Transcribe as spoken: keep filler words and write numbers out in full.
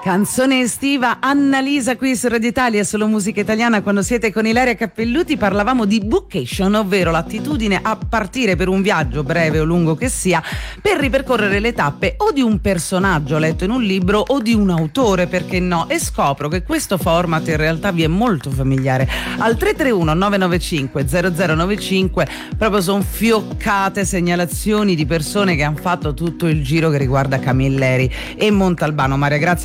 Canzone estiva, Annalisa qui su Radio Italia, solo musica italiana. Quando siete con Ilaria Cappelluti parlavamo di bookation, ovvero l'attitudine a partire per un viaggio, breve o lungo che sia, per ripercorrere le tappe o di un personaggio letto in un libro o di un autore, perché no, e scopro che questo format in realtà vi è molto familiare. Al tre tre uno nove nove cinque zero zero nove cinque proprio sono fioccate segnalazioni di persone che hanno fatto tutto il giro che riguarda Camilleri e Montalbano. Maria Grazia